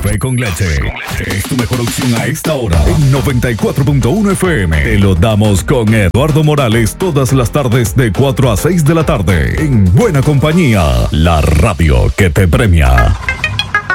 Café con leche. Es tu mejor opción a esta hora. En 94.1 FM. Te lo damos con Eduardo Morales todas las tardes de 4 a 6 de la tarde. En buena compañía. La radio que te premia.